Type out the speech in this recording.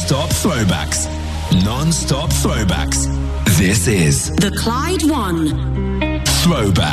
Non-stop throwbacks. Non-stop throwbacks. This is the Clyde One Throwback.